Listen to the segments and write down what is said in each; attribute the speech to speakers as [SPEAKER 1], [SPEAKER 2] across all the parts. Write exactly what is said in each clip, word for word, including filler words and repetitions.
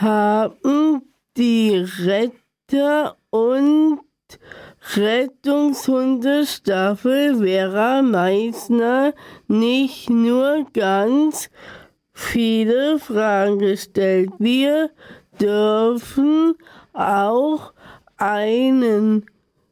[SPEAKER 1] haben die Retter- und Rettungshundestaffel Vera Meissner nicht nur ganz viele Fragen gestellt. Wir dürfen auch einen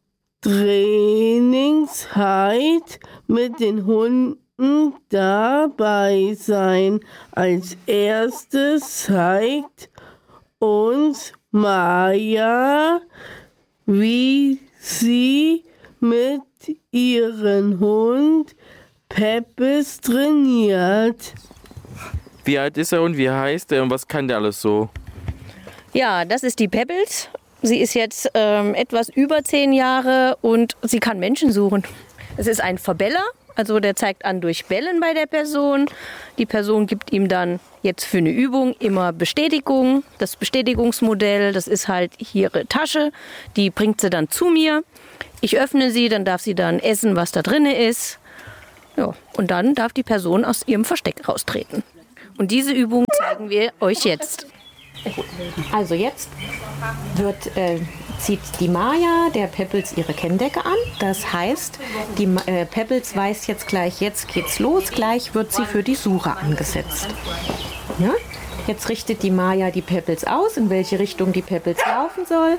[SPEAKER 1] Trainingsheit mit den Hunden dabei sein. Als erstes zeigt uns Maja, wie sie mit ihrem Hund Peppes trainiert.
[SPEAKER 2] Wie alt ist er und wie heißt er und was kann der alles so?
[SPEAKER 3] Ja, das ist die Pebbles. Sie ist jetzt ähm, etwas über zehn Jahre und sie kann Menschen suchen. Es ist ein Verbeller, also der zeigt an durch Bellen bei der Person. Die Person gibt ihm dann jetzt für eine Übung immer Bestätigung. Das Bestätigungsmodell, das ist halt ihre Tasche, die bringt sie dann zu mir. Ich öffne sie, dann darf sie dann essen, was da drin ist. Ja, und dann darf die Person aus ihrem Versteck raustreten. Und diese Übung zeigen wir euch jetzt.
[SPEAKER 4] Also jetzt wird, äh, zieht die Maja der Peppels ihre Kenndecke an. Das heißt, die äh, Peppels weiß jetzt gleich, jetzt geht's los. Gleich wird sie für die Suche angesetzt. Ja? Jetzt richtet die Maja die Peppels aus, in welche Richtung die Peppels laufen soll.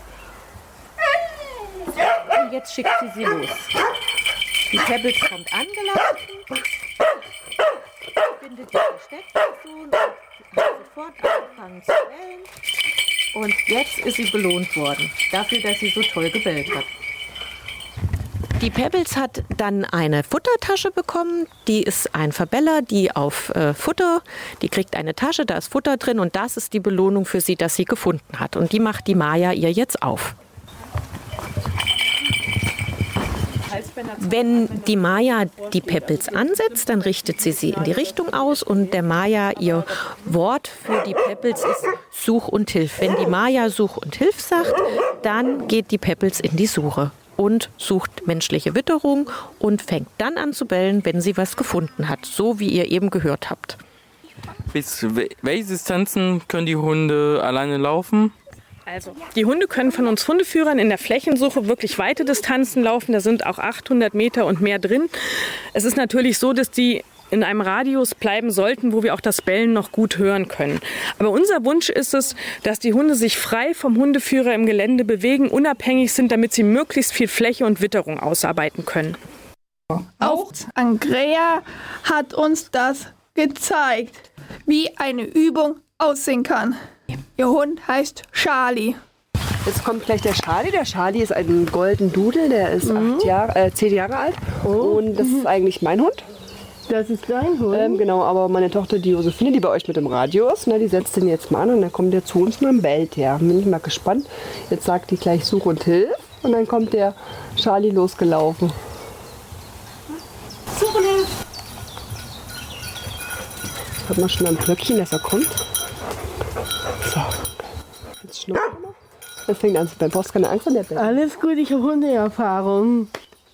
[SPEAKER 4] Und jetzt schickt sie sie los. Die Peppels kommt angelaufen, findet die Versteckperson und hat sofort angefangen zu bellen. Und jetzt ist sie belohnt worden, dafür, dass sie so toll gebellt hat. Die Pebbles hat dann eine Futtertasche bekommen. Die ist ein Verbeller, die auf äh, Futter, die kriegt eine Tasche, da ist Futter drin und das ist die Belohnung für sie, dass sie gefunden hat. Und die macht die Maja ihr jetzt auf. Wenn die Maja die Peppels ansetzt, dann richtet sie sie in die Richtung aus und der Maja, ihr Wort für die Peppels ist Such und Hilf. Wenn die Maja Such und Hilf sagt, dann geht die Peppels in die Suche und sucht menschliche Witterung und fängt dann an zu bellen, wenn sie was gefunden hat, so wie ihr eben gehört habt.
[SPEAKER 2] Bis welche Distanzen können die Hunde alleine laufen?
[SPEAKER 5] Also, die Hunde können von uns Hundeführern in der Flächensuche wirklich weite Distanzen laufen. Da sind auch achthundert Meter und mehr drin. Es ist natürlich so, dass die in einem Radius bleiben sollten, wo wir auch das Bellen noch gut hören können. Aber unser Wunsch ist es, dass die Hunde sich frei vom Hundeführer im Gelände bewegen, unabhängig sind, damit sie möglichst viel Fläche und Witterung ausarbeiten können.
[SPEAKER 6] Auch Andrea hat uns das gezeigt, wie eine Übung aussehen kann. Ihr Hund heißt Charlie.
[SPEAKER 7] Jetzt kommt gleich der Charlie. Der Charlie ist ein Golden Doodle, der ist mhm. acht Jahre, äh, zehn Jahre alt. Oh. Und das mhm. ist eigentlich mein Hund.
[SPEAKER 1] Das ist dein Hund?
[SPEAKER 7] Ähm, genau, aber meine Tochter, die Josephine, die bei euch mit im Radio ist, ne, die setzt den jetzt mal an und dann kommt der zu uns und dann bellt der. Bin ich mal gespannt. Jetzt sagt die gleich Such und Hilf und dann kommt der Charlie losgelaufen.
[SPEAKER 6] Such und Hilf.
[SPEAKER 7] Hat man schon ein Blöckchen, dass er kommt. So, jetzt schnurrt er noch. Dann fängt an zu bellen. Brauchst keine Angst an der Bell.
[SPEAKER 1] Alles gut, ich habe Hundeerfahrung.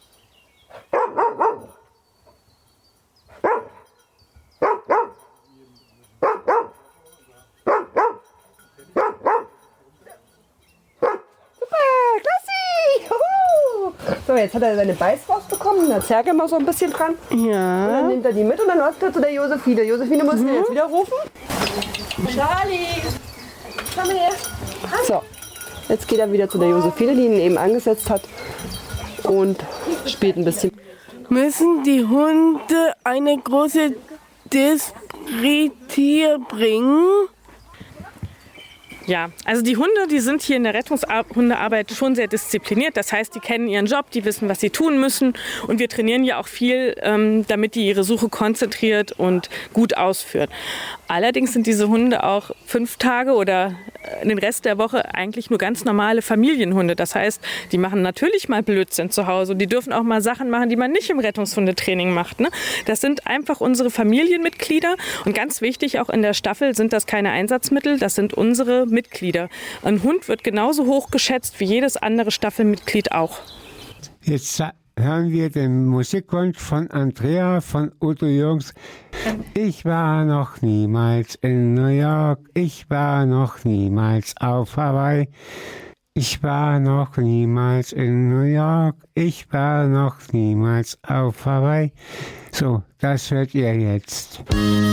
[SPEAKER 7] So, jetzt hat er seine Beiß rausbekommen, da zerrt er mal so ein bisschen dran.
[SPEAKER 1] Ja.
[SPEAKER 7] Und dann nimmt er die mit und dann läuft er zu der Josephine. Josephine muss mhm. ihn jetzt wieder rufen.
[SPEAKER 6] Charlie, komm her.
[SPEAKER 7] So, jetzt geht er wieder zu der Josephine, die ihn eben angesetzt hat und spielt ein bisschen.
[SPEAKER 1] Müssen die Hunde eine große Diskretie bringen?
[SPEAKER 5] Ja, also die Hunde, die sind hier in der Rettungshundearbeit schon sehr diszipliniert. Das heißt, die kennen ihren Job, die wissen, was sie tun müssen. Und wir trainieren ja auch viel, ähm, damit die ihre Suche konzentriert und gut ausführen. Allerdings sind diese Hunde auch fünf Tage oder den Rest der Woche eigentlich nur ganz normale Familienhunde. Das heißt, die machen natürlich mal Blödsinn zu Hause. Und die dürfen auch mal Sachen machen, die man nicht im Rettungshundetraining macht. Ne? Das sind einfach unsere Familienmitglieder. Und ganz wichtig, auch in der Staffel sind das keine Einsatzmittel, das sind unsere Mitglieder. Ein Hund wird genauso hoch geschätzt wie jedes andere Staffelmitglied auch.
[SPEAKER 8] Jetzt hören wir den Musikwunsch von Andrea von Udo Jürgens. Ich war noch niemals in New York, ich war noch niemals auf Hawaii. Ich war noch niemals in New York, ich war noch niemals auf Hawaii. So, das hört ihr jetzt.